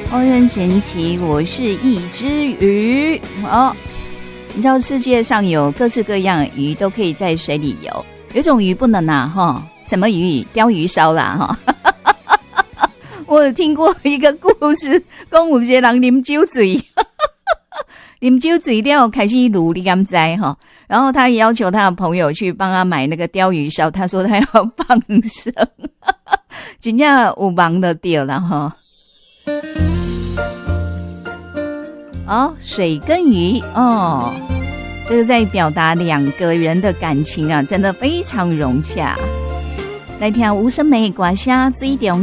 哦，任贤齐，我是一只鱼。哦，你知道世界上有各式各样的鱼都可以在水里游，有一种鱼不能拿哈，什么鱼？鲷鱼烧啦哈。我有听过一个故事，讲有一个人啉酒醉，啉酒醉了开始撸，你敢知哈？然后他也要求他的朋友去帮他买那个鲷鱼烧，他说他要放生，真正有忙的对了哈。哦，水跟鱼哦，这个在表达两个人的感情啊，真的非常融洽。来听吴声梅歌声水中